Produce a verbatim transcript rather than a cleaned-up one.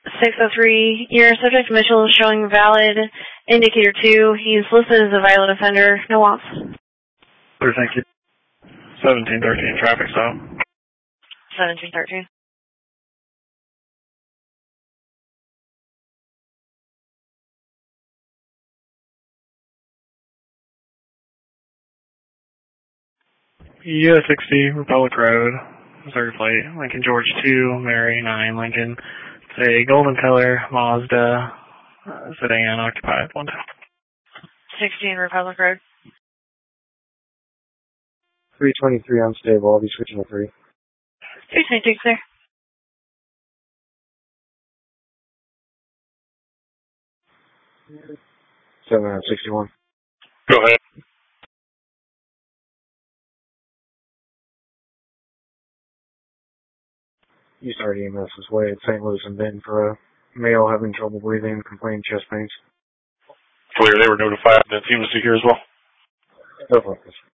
six oh three, your subject Mitchell is showing valid indicator two. He's listed as a violent offender. No wants. Clear, thank you. seventeen thirteen traffic stop. seventeen thirteen. U S sixty, Republic Road, Missouri Plate, Lincoln George two, Mary nine, Lincoln. It's a golden color Mazda uh, sedan occupied one time. sixteen Republic Road. three twenty-three unstable, I'll be switching to three. three twenty-three, clear. seven sixty-one. Go ahead. You started E M S this way at Saint Louis and Benton for a male having trouble breathing, complaining chest pains. Clear, they were notified. That seems to here as well. No focus.